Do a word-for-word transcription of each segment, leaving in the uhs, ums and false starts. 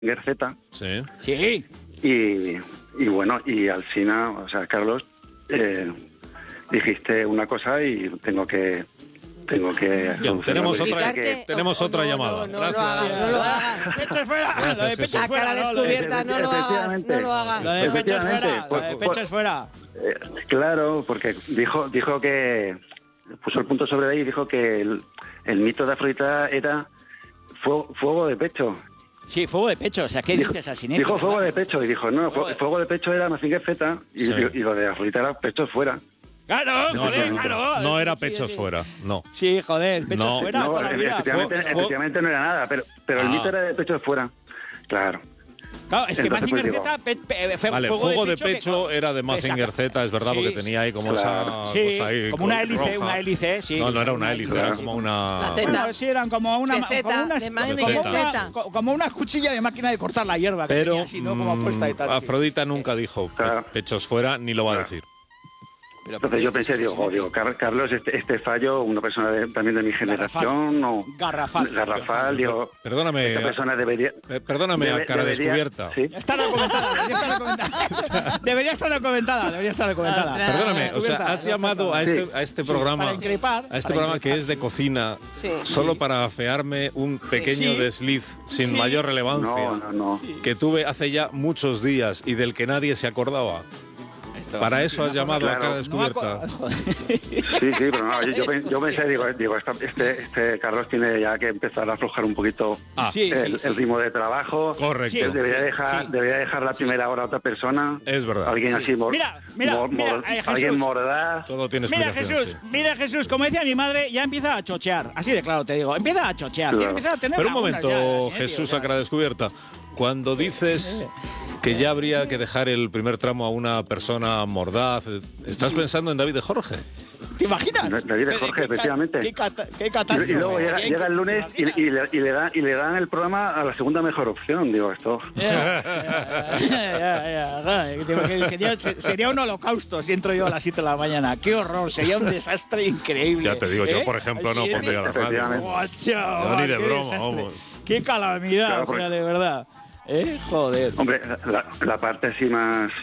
Z. Sí. Sí. Y, y bueno, y Alsina, o sea, Carlos, eh, dijiste una cosa y tengo que... Tengo que... Bien, tenemos otra, que, tenemos oh, otra no, llamada. no, no, Gracias. No lo hagas, no lo hagas. Pechos fuera. Gracias, Lo de pechos Jesús. A fuera. cara no, lo de- descubierta, no lo hagas, no lo hagas. Lo de pechos fuera. Lo de Efectivamente, pechos fuera. Eh, claro, porque dijo dijo que... Puso el punto sobre ahí y dijo que el, el mito de Afrodita era fuego, fuego de pecho. Sí, fuego de pecho. O sea, ¿qué Dijo, dices, Alsina? dijo fuego de pecho y dijo, no, fuego, fuego de pecho era Mazinger Z y, Sí. y, y lo de Afrodita era pechos fuera. Claro, No, joder, no, no, claro. no era Sí, pechos sí. fuera, no. Sí, joder, pechos No. fuera No, toda la vida. efectivamente, Fue- fue- efectivamente no era nada, pero, pero el Ah. mito era de pechos fuera. Claro. Claro, es que Entonces, Mazinger pues, Z... pe- pe- fe- Vale, fuego de pecho que- era de Mazinger Exacto. Z, es verdad, Sí, porque tenía ahí como claro. esa Sí, cosa ahí como una co- hélice, roja. una hélice, sí. No, no era una hélice, Claro. era como una... La Z. Bueno, sí, eran como una, De Zeta, como una, de como, Mazinger una- Z. co- como una cuchilla de máquina de cortar la hierba, que Pero tenía así, ¿no? Como mm, puesta y tal. sí. Afrodita nunca dijo pe- Claro. pechos fuera, ni lo va a decir. Pero- Entonces yo pensé, digo, oh, digo Car- Carlos, este, este fallo, una persona de- también de mi generación, o Garrafal. garrafal, digo, Perdóname, esta persona debería... eh, perdóname debe- a cara debería- descubierta. Sí. Ya está documentada, debería estar documentada. Debería estar documentada, debería estar documentada. Ostras. Perdóname, o sea, Descubierta, has ya llamado a está. este, a este programa, para increpar, a este para programa que increpar, es de sí. cocina, Sí. solo Sí. para afearme un pequeño Sí. desliz sin Sí. mayor relevancia No, no, no. que tuve hace ya muchos días y del que nadie se acordaba. Para eso has llamado a Claro. cara No me descubierta. acuerdo. Joder. Sí, sí, pero no, yo, yo, pen- yo pensé, digo, digo esta- este, este Carlos tiene ya que empezar a aflojar un poquito Ah, Sí, el, sí, sí. el ritmo de trabajo. correcto. Sí. Debería dejar, Sí. debería dejar la primera hora a otra persona. Es verdad. Alguien así, mor, Mira, mira, mor- mira, mor- eh, Jesús. alguien mordaz. Todo tiene Mira explicación. Jesús, sí. mira Jesús, como decía mi madre, ya empieza a chochear. Así de claro te digo, empieza a chochear. Claro. Tiene que empezar a tener Pero un lagunas momento, ya, ¿sí, tío? Jesús, O sea, a cara descubierta. Cuando dices que ya habría que dejar el primer tramo a una persona mordaz, ¿estás pensando en David de Jorge? ¿Te imaginas? David de ¿Qué- Jorge, qué- efectivamente. Qué, cata- qué Y, catástrofe. y luego llega, ¿Qué- llega el lunes ¿te y, imaginas? y le, y, le dan, y le dan el programa a la segunda mejor opción. Digo, esto. Ya, ya, ya, ya, ya. Digo que Sería, sería un holocausto si entro yo a las siete de la mañana. ¡Qué horror! Sería un desastre increíble. Ya te digo, yo, ¿Eh? por ejemplo, no Así es, pondría la radio. Efectivamente. Guacho, No, ni de qué broma, desastre. vamos. ¡Qué calamidad! Claro, o sea, porque- de verdad. ¿Eh? Joder. Hombre, la, la parte así más,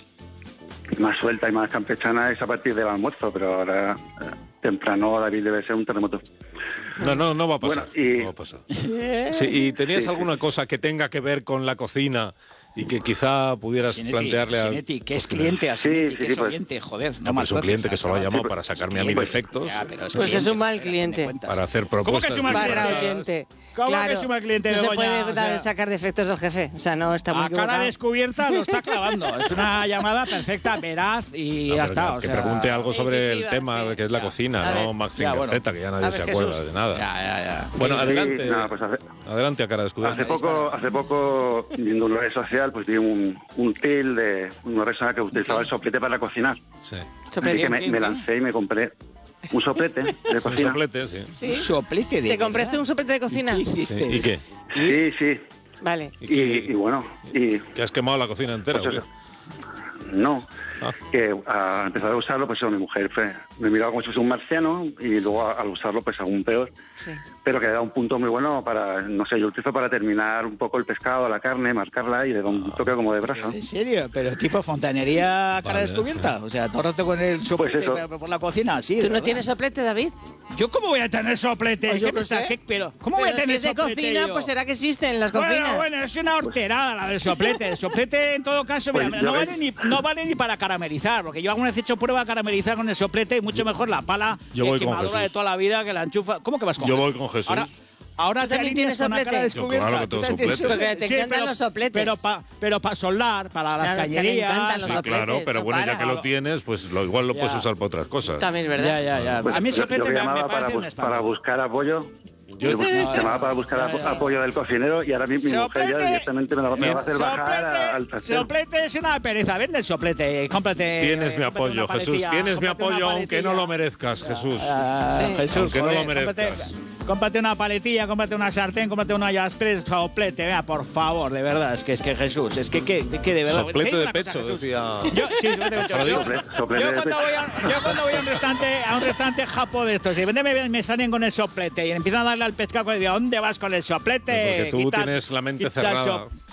más suelta y más campechana es a partir del almuerzo, pero ahora eh, temprano, David, debe ser un terremoto. No, no, no va a pasar. Bueno, y- no va a pasar. Sí, ¿y tenías Sí, sí. alguna cosa que tenga que ver con la cocina y que quizá pudieras Sinetti, plantearle al Sinetti, que es cocinero? cliente a Sí, Sinetti, sí, que sí, es pues. oyente, joder. No, pues un cliente que solo ha llamado para sacarme a mí defectos, Ya, pero es Pues es cliente, un mal joder, cliente. ¿me cuentas? para hacer ¿Cómo que propuestas. es un mal Barra cliente? oyente. ¿Cómo Claro. que es un mal cliente, No se Begoña? puede O sea, sacar defectos del jefe. O sea, no está muy a cara equivocado. descubierta lo está clavando. Es una llamada perfecta, veraz y No, ya pero está. que, o que sea, pregunte algo sobre el incisiva, tema sí. que es la Ya. cocina, A no ver. Mazinger Ya, bueno. Z, que ya nadie A se ver, acuerda Jesús. de nada. Ya, ya, ya. Bueno, Sí, adelante. nada, pues hace, Adelante a cara descubierta. hace poco, hace poco, viendo una red social, pues vi un, un reel de una persona que utilizaba el soplete para cocinar. Sí. Soplete. Así que me, ¿qué? me lancé y me compré un soplete de Un cocina. soplete, sí. ¿Sí? Un soplete de ¿Te compraste verdad. un soplete de cocina? ¿Qué Sí. hiciste? ¿Y qué? Sí, sí. Vale. ¿Y Y, qué? y bueno, y ¿Que has quemado la cocina entera? pues o eso. qué? No, Ah. que a empezar a usarlo, pues eso, mi mujer fue, me miraba como si fuese un marciano y luego a- al usarlo, pues aún peor. Sí. Pero que le da un punto muy bueno para, no sé, yo lo utilizo para terminar un poco el pescado, la carne, marcarla y le da un toque como de brasa. ¿En serio? ¿Pero tipo fontanería a cara Vale. descubierta? O sea, todo el rato con el soplete eso. por- por la cocina, sí. ¿Tú de no verdad. tienes soplete, David? ¿Yo cómo voy a tener soplete? Pues yo ¿Qué me qué está- sé. qué- pero, ¿Cómo voy a Pero tener si es de soplete cocina, yo? pues será que existe en las Bueno, cocinas. bueno, es una horterada la del soplete. El soplete, en todo caso, Pues mira, yo no, ves- vale ni, no vale ni para caramelizar, porque yo alguna vez he hecho prueba de caramelizar con el soplete y mucho mejor la pala Yo de voy con quemadura Jesús. de toda la vida que la enchufa. ¿Cómo que vas con Yo Jesús? voy con Jesús. Ahora, ahora ¿Tú te también alineas tienes con la cara soplete? descubierta. Yo claro que Tú tengo también tienes soplete. Porque te encantan pero, los sopletes. Pero para pero pa soldar, para las Claro, que me cañerías. encantan los Sí, sopletes, claro, pero no bueno, ya para. que lo tienes, pues lo, igual lo Ya. puedes usar para otras cosas. También es Ya, verdad. ya, ya. Pues a mí el yo- soplete yo me, me llamaba parece para, un bus- espanto. para buscar apoyo. Yo- Yo llamaba para buscar Ya, ya. apoyo del cocinero y ahora mi, mi mujer ya Soplete. directamente me, la, me va a hacer bajar a- al Soplete, trastero. soplete es una pereza. Vende el soplete, cómprate. Tienes mi cómprate apoyo, una Jesús. paletilla, Tienes mi cómprate una apoyo, aunque no paletilla. lo merezcas, Jesús. Ah, Sí. Jesús, Aunque no joder, lo merezcas. Cómprate, cómprate una paletilla, cómprate una sartén, cómprate una jaspres, soplete, vea, por favor, de verdad. Es que es que Jesús, es que, que, que de verdad. Soplete Te digo de una cosa, pecho, Jesús. decía. Yo, sí, soplete de pecho. Yo, Soplete- soplete yo de cuando pecho. voy a, yo cuando voy a un restaurante, a un restaurante japo de estos, y de repente me, me salen con el soplete y empiezan a darle al pescado y digo, ¿dónde vas con el soplete? Porque tú Quita- tienes la mente quita el cerrada. sop-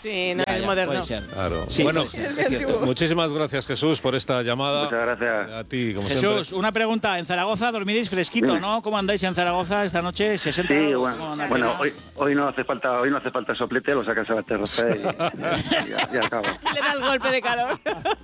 Sí, no Ya, es ya, moderno. puede ser. Claro. Sí, bueno, puede ser. Es cierto. muchísimas gracias, Jesús, por esta llamada. Muchas gracias. A ti, como Jesús, siempre. una pregunta. En Zaragoza dormiréis fresquito, Dime. ¿no? ¿Cómo andáis en Zaragoza esta noche? ¿sesenta? Sí, ¿Cómo bueno, andáis? bueno hoy, hoy no hace falta hoy no hace falta soplete, lo sacas a la terraza y, y ya, ya acabo. Le da el golpe de calor.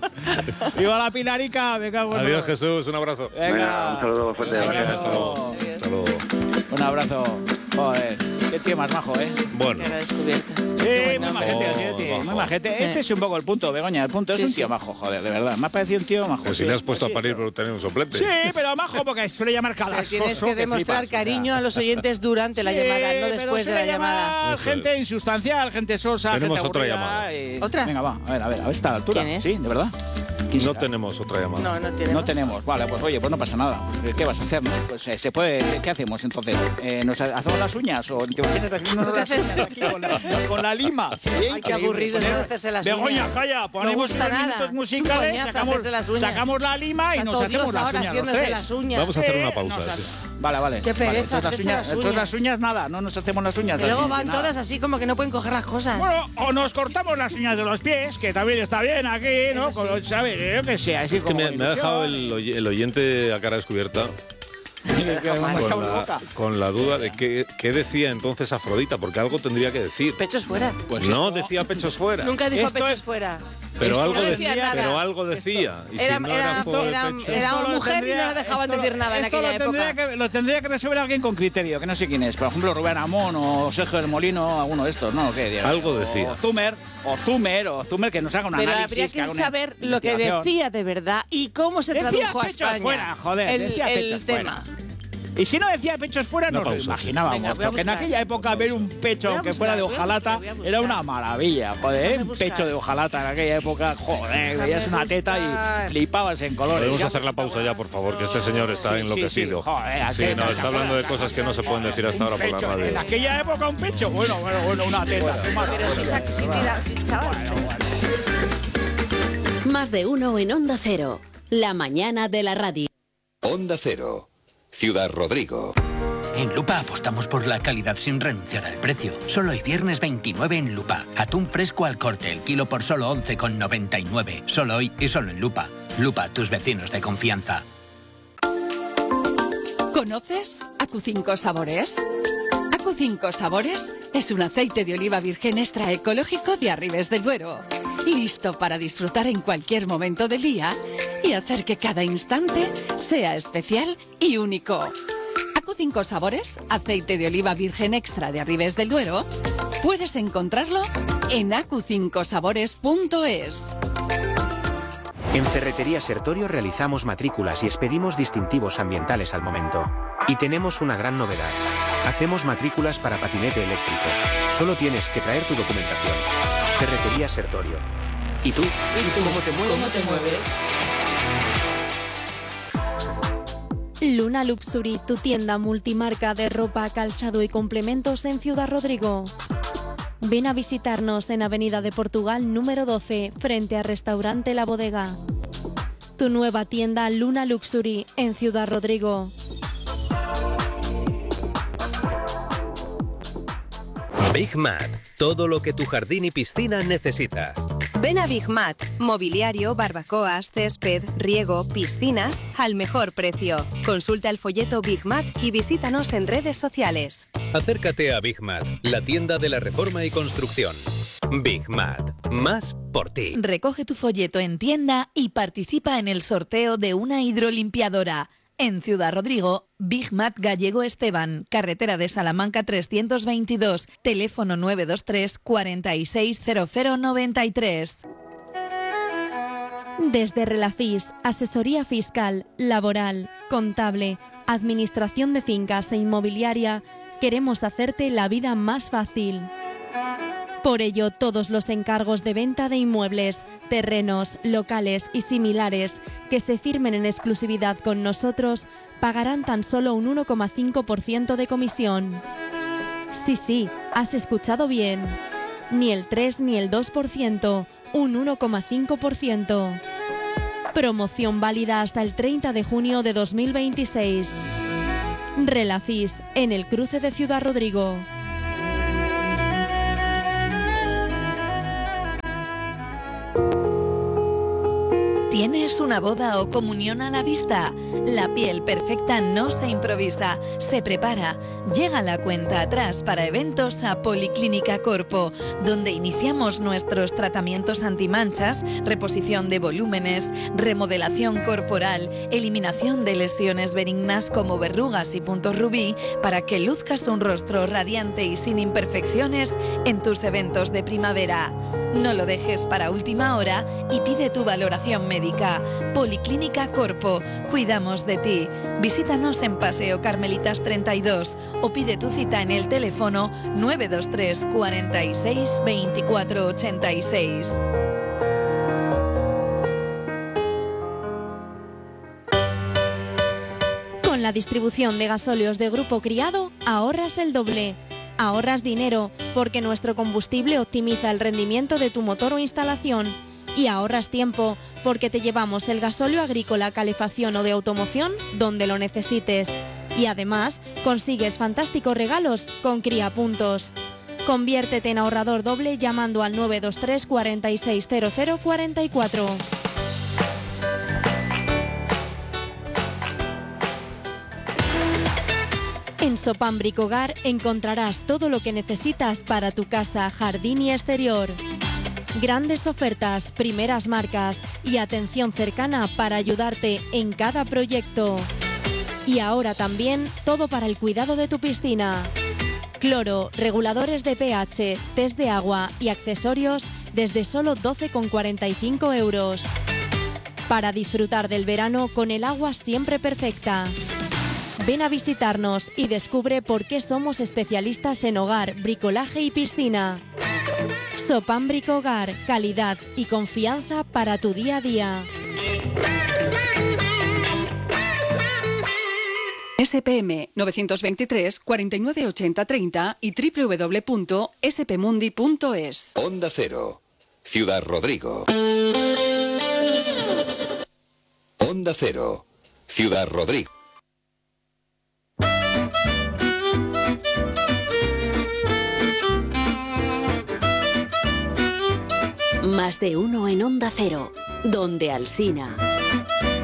¡Viva la Pilarica! Me cago en Adiós, nada. Jesús, un abrazo. Venga, un saludo fuerte. Un Gracias, Gracias. hasta luego. Hasta luego. Un abrazo. Joder, qué tío más majo, ¿eh? Bueno, Que era descubierto. Sí, Qué muy buena majete, Oh, sí, tío, muy majo. majete. Este es un poco el punto, Begoña, el punto. Es Sí, un sí. tío majo, joder, de verdad. Me ha parecido un tío majo. pues si sí. le has puesto Sí, a parir por tener un soplete. Sí, pero majo porque suele llamar cada Pero tienes soso que demostrar flipas, o sea. cariño a los oyentes durante la Sí, llamada, no pero después de la suele llamada. llamar Eso gente insustancial, gente sosa, Tenemos gente otra aburrida llamada. y- ¿Otra? Venga, va, a ver, a ver, a ver esta altura. ¿Quién es? Sí, de verdad. ¿Quién No será? tenemos otra llamada. No, no tenemos. No tenemos, vale, pues oye, pues no pasa nada. Pues, ¿qué vas a hacer? No? Pues eh, se puede, ¿qué hacemos entonces? Eh, ¿Nos hacemos las uñas o te imaginas haciéndonos las uñas aquí con la, con la lima? Sí, Ay, qué aburrido es hacerse las Begoña, uñas. calla, No ponemos gusta unos nada. minutos Es un musicales, coñazo sacamos, hacerse las uñas. sacamos la lima y Está nos todo hacemos Dios las ahora uñas los haciéndose tres. las uñas. Vamos a hacer una Eh, pausa, nos ha- sí. Vale, vale. Qué vale, pereza entonces las hacerse uñas, las entonces las uñas. uñas nada, no nos hacemos las uñas. Y luego así, van nada. todas así como que no pueden coger las cosas. Bueno, o nos cortamos las uñas de los pies, que también está bien aquí, ¿no? Eso sí. Con- ¿Sabes? Yo que sé, así Es que como me, me ha dejado ilusión. el, oy- el oyente a cara descubierta Que vamos a con una la, boca. con la duda de qué, qué decía entonces Afrodita, porque algo tendría que decir. Pechos fuera. Pues no esto- decía pechos fuera, Nunca dijo Esto pechos es- fuera. pero Esto algo no decía decía, nada. pero algo decía. Y si Era, no era, era por el era, pecho. era Esto una lo mujer y no tendría- le dejaban esto- decir nada en esto aquella lo tendría época. Que, lo tendría que resolver alguien con criterio, que no sé quién es. Por ejemplo, Rubén Amón o Sergio del Molino, alguno de estos, ¿no? ¿Qué, Diego? Algo decía. O Zumer, o Zumer, o Zumer, que nos haga un Pero análisis. habría que haga una saber lo que investigación. decía de verdad y cómo se Decía tradujo a pechos España. fuera, joder, el, decía el pechos tema. fuera. Y si no decía pechos fuera, Una nos lo pausa, sí. imaginábamos. Venga, voy a porque en buscar. aquella época ver un pecho, Voy a aunque fuera de buscar, voy a hojalata, buscar, voy a era buscar. una maravilla. Joder, ¿eh? Déjame un buscar. pecho de hojalata en aquella época, joder, Déjame veías una teta buscar. y flipabas en colores. Podemos Ya- hacer la pausa ya, por favor, que este señor está Sí, sí, enloquecido. sí, joder, Sí, aquella- no, está hablando de cosas que no se pueden decir hasta Un ahora por la pecho, radio. En aquella época un pecho, bueno, bueno, bueno, una teta. qué Pero si, maravilla. si, mira, si, chaval. Más de uno en Onda Cero. La mañana de la radio. Onda Cero, Ciudad Rodrigo. En Lupa apostamos por la calidad sin renunciar al precio. Solo hoy viernes veintinueve en Lupa. Atún fresco al corte, el kilo por solo once con noventa y nueve. Solo hoy y solo en Lupa. Lupa, tus vecinos de confianza. ¿Conoces A Q cinco Sabores? A Q cinco Sabores es un aceite de oliva virgen extra ecológico de Arribes del Duero. Listo para disfrutar en cualquier momento del día y hacer que cada instante sea especial y único. A Q cinco Sabores, aceite de oliva virgen extra de Arribes del Duero, puedes encontrarlo en a q cinco sabores punto es. En Ferretería Sertorio realizamos matrículas y expedimos distintivos ambientales al momento. Y tenemos una gran novedad. Hacemos matrículas para patinete eléctrico. Solo tienes que traer tu documentación. Ferretería Sertorio. ¿Y tú? ¿Cómo te mueves? ¿Cómo te mueves? Luna Luxury, tu tienda multimarca de ropa, calzado y complementos en Ciudad Rodrigo. Ven a visitarnos en Avenida de Portugal número doce, frente al restaurante La Bodega. Tu nueva tienda Luna Luxury en Ciudad Rodrigo. Big Mat, todo lo que tu jardín y piscina necesita. Ven a Big Mat, mobiliario, barbacoas, césped, riego, piscinas, al mejor precio. Consulta el folleto Big Mat y visítanos en redes sociales. Acércate a Big Mat, la tienda de la reforma y construcción. Big Mat, más por ti. Recoge tu folleto en tienda y participa en el sorteo de una hidrolimpiadora. En Ciudad Rodrigo, Big Mat Gallego Esteban, carretera de Salamanca trescientos veintidós, teléfono nueve dos tres, cuarenta y seis, cero cero noventa y tres. Desde Relafis, asesoría fiscal, laboral, contable, administración de fincas e inmobiliaria, queremos hacerte la vida más fácil. Por ello, todos los encargos de venta de inmuebles, terrenos, locales y similares que se firmen en exclusividad con nosotros pagarán tan solo un uno coma cinco por ciento de comisión. Sí, sí, has escuchado bien. Ni el tres ni el dos por ciento, un uno coma cinco por ciento. Promoción válida hasta el treinta de junio de dos mil veintiséis. Relafis, en el cruce de Ciudad Rodrigo. ¿Tienes una boda o comunión a la vista? La piel perfecta no se improvisa, se prepara. Llega la cuenta atrás para eventos a Policlínica Corpo, donde iniciamos nuestros tratamientos antimanchas, reposición de volúmenes, remodelación corporal, eliminación de lesiones benignas como verrugas y puntos rubí, para que luzcas un rostro radiante y sin imperfecciones en tus eventos de primavera. No lo dejes para última hora y pide tu valoración médica. Policlínica Corpo, cuidamos de ti. Visítanos en Paseo Carmelitas treinta y dos o pide tu cita en el teléfono nueve dos tres, cuarenta y seis, veinticuatro ochenta y seis. Con la distribución de gasóleos de Grupo Criado, ahorras el doble. Ahorras dinero porque nuestro combustible optimiza el rendimiento de tu motor o instalación. Y ahorras tiempo porque te llevamos el gasóleo agrícola, calefacción o de automoción donde lo necesites. Y además consigues fantásticos regalos con Cría Puntos. Conviértete en ahorrador doble llamando al nueve dos tres, cuarenta y seis, cero cero cuarenta y cuatro. En Sopam Bricogar encontrarás todo lo que necesitas para tu casa, jardín y exterior. Grandes ofertas, primeras marcas y atención cercana para ayudarte en cada proyecto. Y ahora también todo para el cuidado de tu piscina. Cloro, reguladores de pH, test de agua y accesorios desde solo doce con cuarenta y cinco euros. Para disfrutar del verano con el agua siempre perfecta. Ven a visitarnos y descubre por qué somos especialistas en hogar, bricolaje y piscina. Sopam Bricogar, calidad y confianza para tu día a día. S P M nueve dos tres, cuarenta y nueve ochenta treinta y doble u doble u doble u punto s p mundi punto es. Onda Cero, Ciudad Rodrigo. Onda Cero, Ciudad Rodrigo. Más de uno en Onda Cero, donde Alsina.